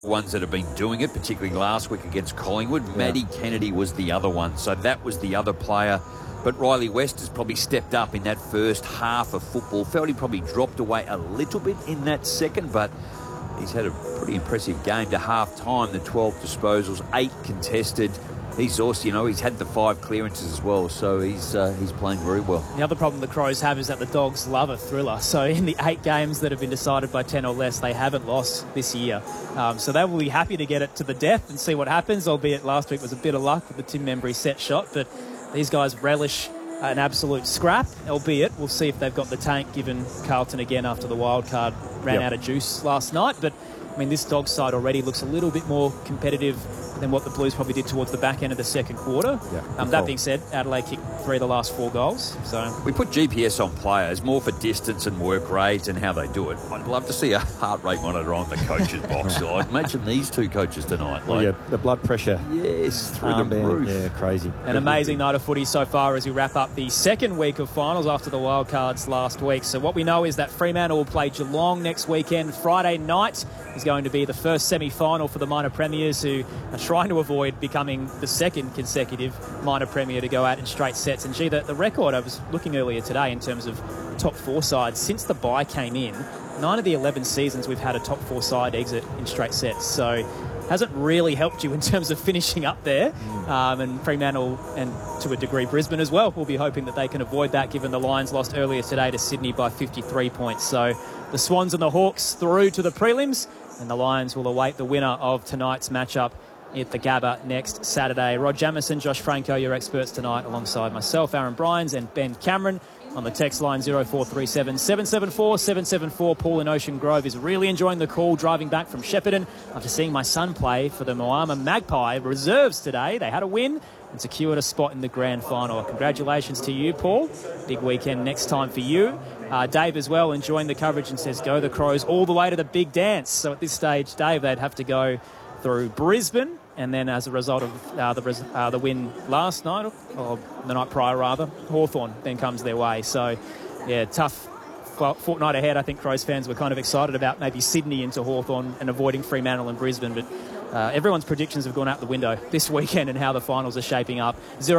ones that have been doing it, particularly last week against Collingwood. Yeah. Maddie Kennedy was the other one, so that was the other player. But Riley West has probably stepped up in that first half of football. Felt he probably dropped away a little bit in that second, but he's had a pretty impressive game to half-time. The 12 disposals, 8 contested. He's also, he's had the 5 clearances as well, so he's playing very well. The other problem the Crows have is that the Dogs love a thriller. So in the 8 games that have been decided by 10 or less, they haven't lost this year. So they will be happy to get it to the death and see what happens, albeit last week was a bit of luck with the Tim Membry set shot. But these guys relish an absolute scrap, albeit we'll see if they've got the tank, given Carlton again after the wild card ran out of juice last night. But I mean, this Dogs side already looks a little bit more competitive than what the Blues probably did towards the back end of the second quarter. That being said, Adelaide kicked 3 of the last 4 goals. So we put GPS on players more for distance and work rate and how they do it. I'd love to see a heart rate monitor on the coach's box. Like, imagine these 2 coaches tonight. The blood pressure. Yes, through the roof. Yeah, crazy. An amazing night of footy so far as we wrap up the second week of finals after the wild cards last week. So what we know is that Fremantle will play Geelong next weekend. Friday night is going to be the first semi-final for the minor premiers, who are trying to avoid becoming the second consecutive minor premier to go out in straight sets. And the record, I was looking earlier today in terms of top 4 sides, since the bye came in, 9 of the 11 seasons we've had a top 4 side exit in straight sets. So hasn't really helped you in terms of finishing up there. And Fremantle, and to a degree Brisbane as well, will be hoping that they can avoid that, given the Lions lost earlier today to Sydney by 53 points. So the Swans and the Hawks through to the prelims, and the Lions will await the winner of tonight's matchup at the Gabba next Saturday. Rod Jamieson, Josh Franco, your experts tonight, alongside myself, Aaron Bryans, and Ben Cameron. On the text line 0437 774 774. Paul in Ocean Grove is really enjoying the call, driving back from Shepparton after seeing my son play for the Moama Magpie reserves today. They had a win and secured a spot in the grand final. Congratulations to you, Paul. Big weekend next time for you. Dave as well, enjoying the coverage, and says, go the Crows all the way to the big dance. So at this stage, Dave, they'd have to go through Brisbane, and then as a result of the win last night, or the night prior rather, Hawthorn then comes their way. So, yeah, tough fortnight ahead. I think Crows fans were kind of excited about maybe Sydney into Hawthorn and avoiding Fremantle and Brisbane, but everyone's predictions have gone out the window this weekend and how the finals are shaping up.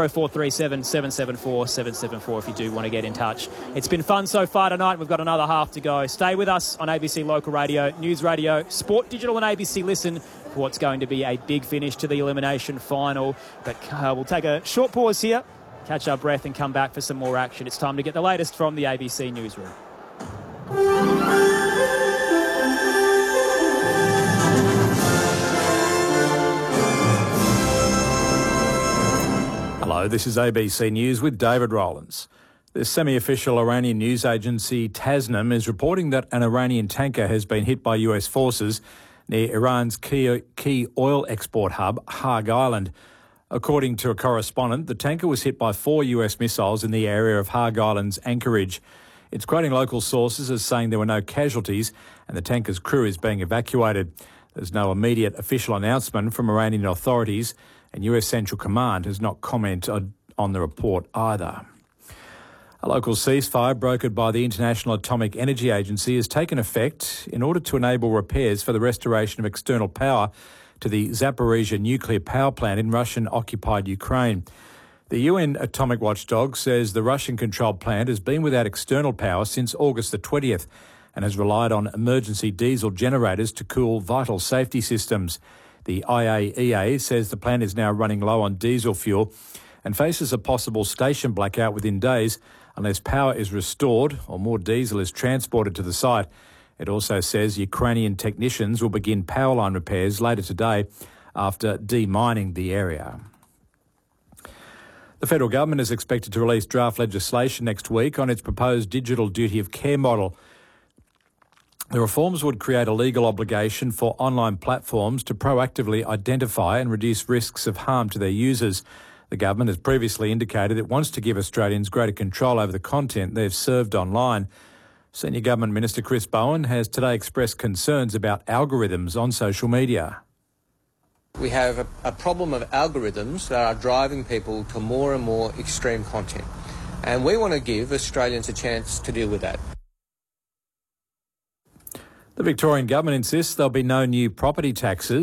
0437 774 774 if you do want to get in touch. It's been fun so far tonight. We've got another half to go. Stay with us on ABC Local Radio, News Radio, Sport Digital and ABC Listen for what's going to be a big finish to the elimination final. But we'll take a short pause here, catch our breath and come back for some more action. It's time to get the latest from the ABC Newsroom. Hello, this is ABC News with David Rowlands. The semi-official Iranian news agency Tasnim is reporting that an Iranian tanker has been hit by US forces near Iran's key oil export hub, Hague Island. According to a correspondent, the tanker was hit by 4 US missiles in the area of Hague Island's anchorage. It's quoting local sources as saying there were no casualties and the tanker's crew is being evacuated. There's no immediate official announcement from Iranian authorities, and US Central Command has not commented on the report either. A local ceasefire brokered by the International Atomic Energy Agency has taken effect in order to enable repairs for the restoration of external power to the Zaporizhzhia nuclear power plant in Russian-occupied Ukraine. The UN atomic watchdog says the Russian-controlled plant has been without external power since August the 20th and has relied on emergency diesel generators to cool vital safety systems. The IAEA says the plant is now running low on diesel fuel and faces a possible station blackout within days unless power is restored or more diesel is transported to the site. It also says Ukrainian technicians will begin power line repairs later today after demining the area. The federal government is expected to release draft legislation next week on its proposed digital duty of care model. The reforms would create a legal obligation for online platforms to proactively identify and reduce risks of harm to their users. The government has previously indicated it wants to give Australians greater control over the content they've served online. Senior Government Minister Chris Bowen has today expressed concerns about algorithms on social media. We have a problem of algorithms that are driving people to more and more extreme content. And we want to give Australians a chance to deal with that. The Victorian government insists there'll be no new property taxes.